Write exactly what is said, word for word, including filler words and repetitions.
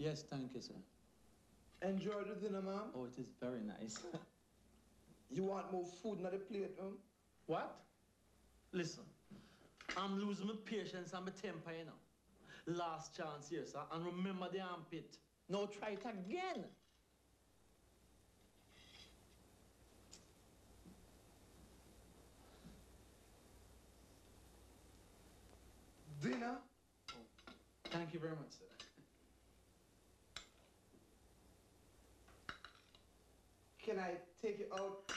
Yes, thank you, sir. Enjoy the dinner, ma'am. Oh, it is very nice. You want more food on the plate, ma'am? What? Listen, I'm losing my patience and my temper, you know. Last chance here, sir, and remember the armpit. Now try it again. Dinner? Oh, thank you very much, sir. Can I take you out